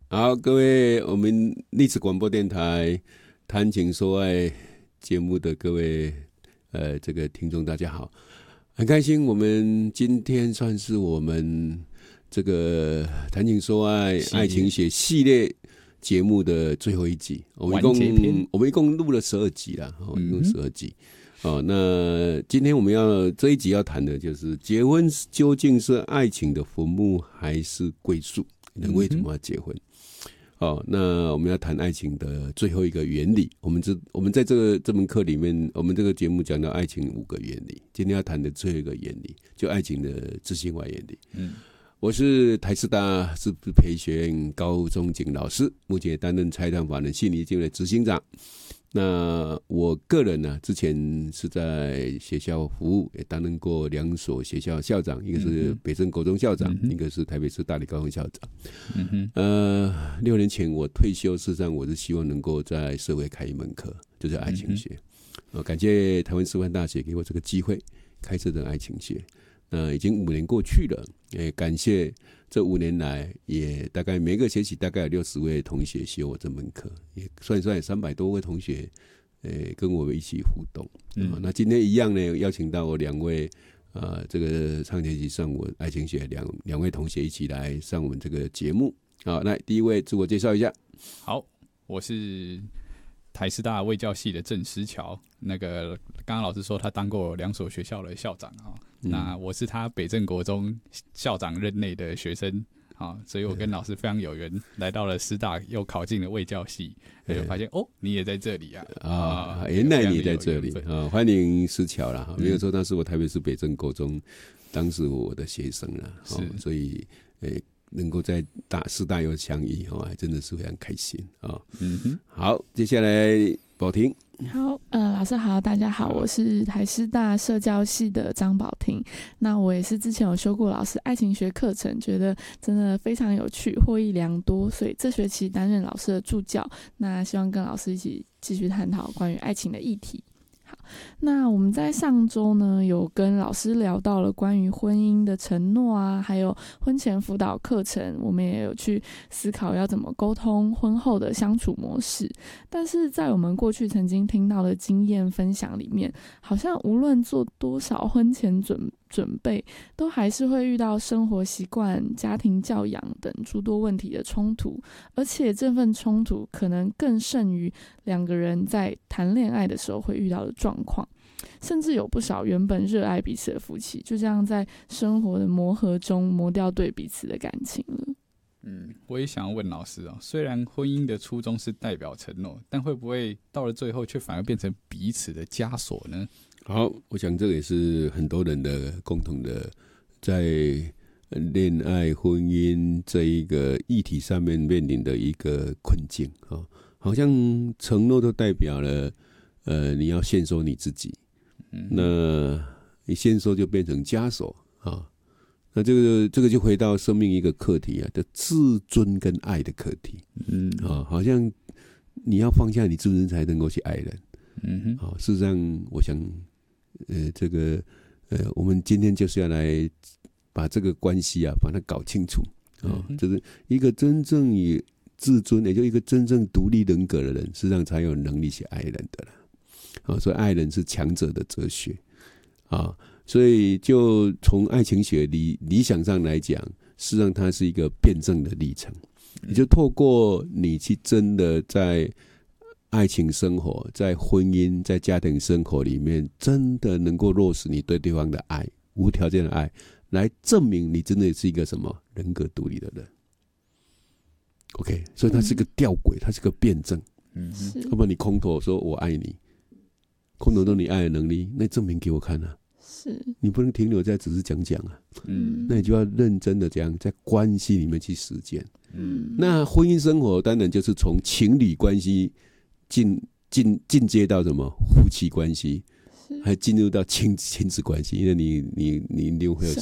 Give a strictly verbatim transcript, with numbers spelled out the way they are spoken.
好，各位，我们历史广播电台谈情说爱节目的各位呃这个听众，大家好，很开心，我们今天算是我们这个谈情说爱爱情学系列节目的最后一集，我们一共我们一共录了十二集啦，哦，一共十二集。哦，那今天我们要这一集要谈的就是结婚究竟是爱情的坟墓还是归宿？人为什么要结婚？哦，那我们要谈爱情的最后一个原理。我们这我们在这个这门课里面，我们这个节目讲到爱情五个原理，今天要谈的最后一个原理，就爱情的自性化原理。嗯，我是台师大师资培学院高中景老师，目前也担任财团法人信义基金会执行长。那我个人呢、啊，之前是在学校服务，也担任过两所学校校长，一个是北镇国中校长，嗯、一个是台北市大理高中校长。嗯、呃，六年前我退休，事实上我是希望能够在社会开一门课，就是爱情学。嗯、感谢台湾师范大学给我这个机会，开设这个爱情学。那已经五年过去了，也感谢这五年来，也大概每个学期大概有六十位同学学我这门课，也算一算有三百多位同学，呃，跟我们一起互动。嗯，那今天一样呢，邀请到我两位，呃，这个上学期上我爱情学两两位同学一起来上我们这个节目。好，那第一位自我介绍一下。 好，我是台师大卫教系的郑思乔，那个刚刚老师说他当过两所学校的校长啊、嗯，那我是他北镇国中校长任内的学生啊，所以我跟老师非常有缘，来到了师大，又考进了卫教系，就发现哦，你也在这里啊！ 啊，原来你在这里啊，欢迎思乔啦！没有说那是我台北市北镇国中当时我的学生啦，是，所以诶。能够在大师大又相遇，哦，还真的是非常开心啊！哦嗯哼，好，接下来宝婷。 好，呃，老师好，大家好，我是台师大社教系的张宝婷。那我也是之前有修过老师爱情学课程，觉得真的非常有趣，获益良多，所以这学期担任老师的助教。那希望跟老师一起继续探讨关于爱情的议题。好，那我们在上周呢，有跟老师聊到了关于婚姻的承诺啊，还有婚前辅导课程，我们也有去思考要怎么沟通婚后的相处模式。但是在我们过去曾经听到的经验分享里面，好像无论做多少婚前准准备，都还是会遇到生活习惯、家庭教养等诸多问题的冲突，而且这份冲突可能更甚于两个人在谈恋爱的时候会遇到的状况，甚至有不少原本热爱彼此的夫妻，就这样在生活的磨合中磨掉对彼此的感情了。 嗯，我也想要问老师哦，虽然婚姻的初衷是代表承诺，但会不会到了最后却反而变成彼此的枷锁呢？ 好，我想这个也是很多人的共同的，在恋爱、婚姻这一个议题上面面临的一个困境啊。好像承诺都代表了，呃，你要限缩你自己，嗯、那你限缩就变成枷锁啊。那这个这个就回到生命一个课题啊，叫自尊跟爱的课题。嗯啊，好像你要放下你自尊才能够去爱人。嗯哼，啊，事实上，我想。呃，这个呃，我们今天就是要来把这个关系啊，把它搞清楚啊，嗯、就是一个真正以自尊，也就一个真正独立人格的人，实际上才有能力去爱人的了。啊，所以爱人是强者的哲学啊，所以就从爱情学理理想上来讲，事实上它是一个辩证的历程，也就透过你去真的在。爱情生活，在婚姻、在家庭生活里面，真的能够落实你对对方的爱，无条件的爱，来证明你真的是一个什么人格独立的人。OK， 所以它是个吊诡，它是个辩证。嗯，要不然你空头说我爱你，空头说你爱的能力，那证明给我看啊。 是， 你不能停留在只是讲讲啊。嗯，那你就要认真的这样在关系里面去实践。嗯，那婚姻生活当然就是从情侣关系。进进进阶到什么夫妻关系，还进入到亲亲子关系，因为你你你一定会有